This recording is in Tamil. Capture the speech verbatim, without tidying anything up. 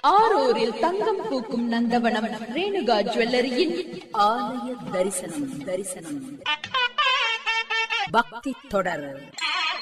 ஆரூரில் தங்கம் பூக்கும் நந்தவனம் ரேணுகா ஜுவல்லரியின் ஆலய தரிசனம் தரிசனம் பக்தி தொடர்.